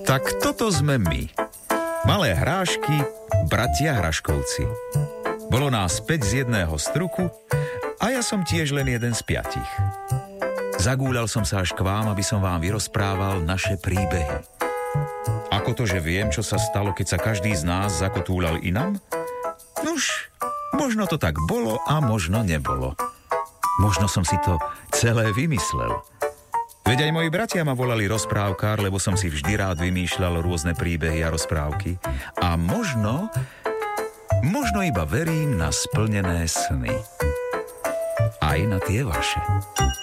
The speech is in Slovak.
Tak toto sme my. Malé hrášky, bratia Hraškovci. Bolo nás 5 z jedného struku a ja som tiež len jeden z 5. Zagúľal som sa až k vám, aby som vám vyrozprával naše príbehy. Ako to, že viem, čo sa stalo, keď sa každý z nás zakotúľal inam? Nuž, možno to tak bolo a možno nebolo. Možno som si to celé vymyslel. Veď aj moji bratia ma volali rozprávkár, lebo som si vždy rád vymýšľal rôzne príbehy a rozprávky. A možno iba verím na splnené sny. Aj na tie vaše.